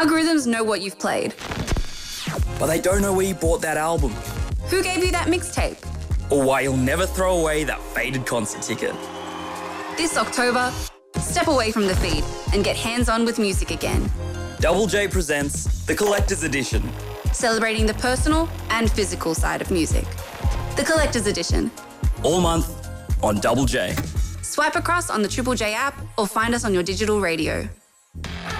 Algorithms know what you've played. But they don't know where you bought that album. Who gave you that mixtape? Or why you'll never throw away that faded concert ticket. This October, step away from the feed and get hands-on with music again. Double J presents The Collector's Edition. Celebrating the personal and physical side of music. The Collector's Edition. All month on Double J. Swipe across on the Triple J app or find us on your digital radio.